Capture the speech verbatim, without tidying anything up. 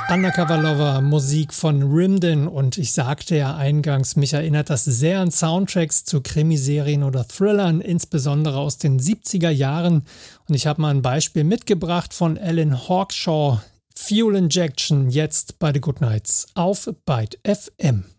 Undercover Lover, Musik von Rimden, und ich sagte ja eingangs, mich erinnert das sehr an Soundtracks zu Krimiserien oder Thrillern, insbesondere aus den siebziger Jahren. Und ich habe mal ein Beispiel mitgebracht von Alan Hawkshaw, Fuel Injection, jetzt bei The Good Nights auf Byte F M.